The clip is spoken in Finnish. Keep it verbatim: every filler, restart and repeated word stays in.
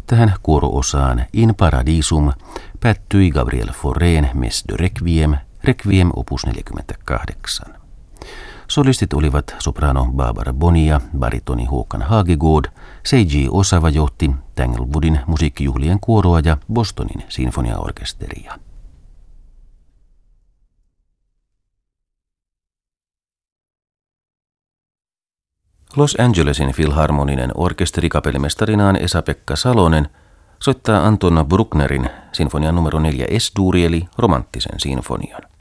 Tähän kuoroosaan In Paradisum päättyi Gabriel Faurén Messe de Requiem, Requiem opus neljäkymmentäkahdeksan. Solistit olivat soprano Barbara Bonilla, baritoni Håkan Hagegård, Seiji Osawa johti Tanglewoodin musiikkijuhlien kuoroa ja Bostonin sinfoniaorkesteria. Los Angelesin filharmoninen orkesteri kapellimestarinaan Esa-Pekka Salonen soittaa Anton Brucknerin sinfonian numero neljä S-duuri eli romanttisen sinfonian.